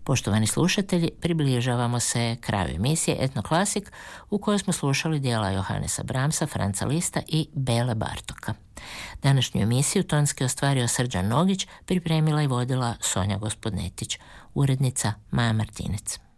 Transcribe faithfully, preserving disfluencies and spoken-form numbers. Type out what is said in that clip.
Poštovani slušatelji, približavamo se kraju emisije Etnoklasik u kojoj smo slušali dijela Johannesa Brahmsa, Franca Lista i Bele Bartoka. Današnju emisiju tonski ostvario Srđan Nogić, pripremila i vodila Sonja Gospodnetić, urednica Maja Martinec.